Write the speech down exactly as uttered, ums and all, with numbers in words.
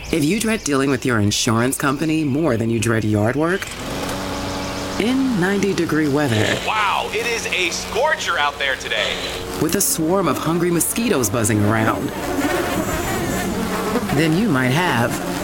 If you dread dealing with your insurance company more than you dread yard work, in ninety degree weather. Wow, it is a scorcher out there today. With a swarm of hungry mosquitoes buzzing around, then you might have